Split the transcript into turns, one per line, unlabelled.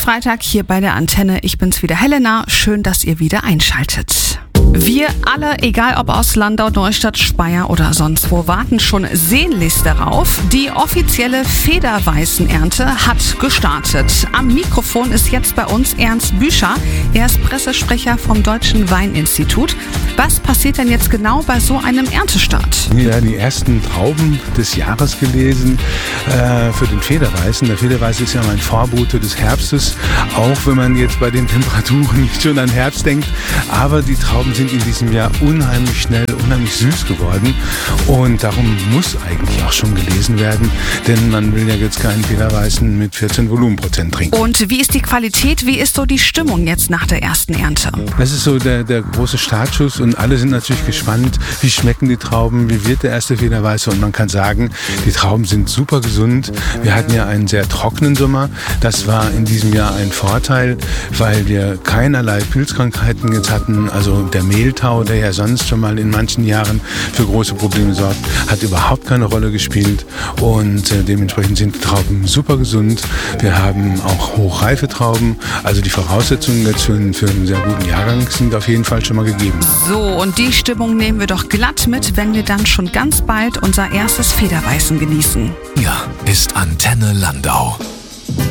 Freitag hier bei der Antenne. Ich bin's wieder, Helena. Schön, dass ihr wieder einschaltet. Wir alle, egal ob aus Landau, Neustadt, Speyer oder sonst wo, warten schon sehnlichst darauf. Die offizielle Federweißenernte hat gestartet. Am Mikrofon ist jetzt bei uns Ernst Büscher. Er ist Pressesprecher vom Deutschen Weininstitut. Was passiert denn jetzt genau bei so einem Erntestart?
Ja, die ersten Trauben des Jahres gelesen für den Federweißen. Der Federweiße ist ja mein Vorbote des Herbstes, auch wenn man jetzt bei den Temperaturen nicht schon an Herbst denkt. Aber die Trauben sind in diesem Jahr unheimlich schnell, unheimlich süß geworden und darum muss eigentlich auch schon gelesen werden, denn man will ja jetzt keinen Federweißen mit 14 Volumenprozent trinken.
Und wie ist die Qualität, wie ist so die Stimmung jetzt nach der ersten Ernte?
Das ist so der große Startschuss und alle sind natürlich gespannt, wie schmecken die Trauben, wie wird der erste Federweiße und man kann sagen, die Trauben sind super gesund. Wir hatten ja einen sehr trockenen Sommer, das war in diesem Jahr ein Vorteil, weil wir keinerlei Pilzkrankheiten jetzt hatten, also der Mehltau, der ja sonst schon mal in manchen Jahren für große Probleme sorgt, hat überhaupt keine Rolle gespielt und dementsprechend sind die Trauben super gesund. Wir haben auch hochreife Trauben, also die Voraussetzungen jetzt für einen sehr guten Jahrgang sind auf jeden Fall schon mal gegeben.
So, und die Stimmung nehmen wir doch glatt mit, wenn wir dann schon ganz bald unser erstes Federweißen genießen.
Ja, ist Antenne Landau.